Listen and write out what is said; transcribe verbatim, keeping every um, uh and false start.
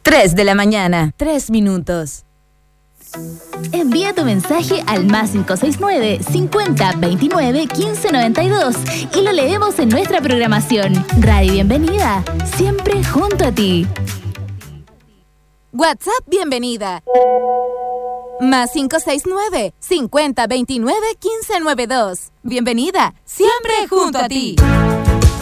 tres de la mañana, tres minutos. Envía tu mensaje al más cinco seis nueve, cincuenta, veintinueve, quince, noventa y dos y lo leemos en nuestra programación. Radio Bienvenida, siempre junto a ti. WhatsApp Bienvenida. Más cinco seis nueve, cincuenta, veintinueve, quince, noventa y dos. Bienvenida, siempre junto a ti.